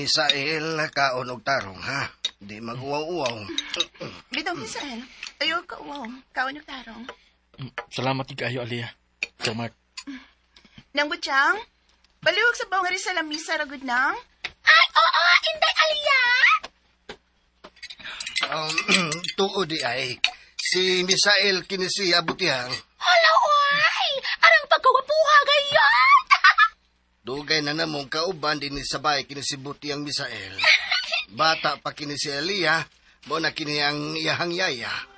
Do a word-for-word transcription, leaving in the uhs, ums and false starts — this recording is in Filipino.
Misael, kaon og tarong, ha? Di mag-uwaw-uwaw. Bitong Misael, ayaw ka, wow. Kaon yung tarong. Salamat kayo, Alia. Salamat. Nang Butchang, baliwag sa bawang sa lamisa, ragod nang? Ay, oo, inday Alia. Um, tuo di ay, si Misael kinisiya butihang. Hala, oy! Arang pagkawapuha gayon! Dugay na namong kauban din sabay kinisibutihang Misael. Bata pa kinisi Alia, mo na kini ang iyahang yaya.